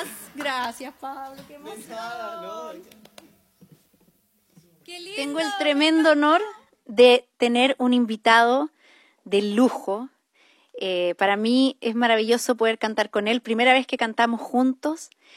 Gracias, Pablo, qué emoción. Qué lindo. Tengo el tremendo honor de tener un invitado de lujo. Para mí es maravilloso poder cantar con él. Primera vez que cantamos juntos.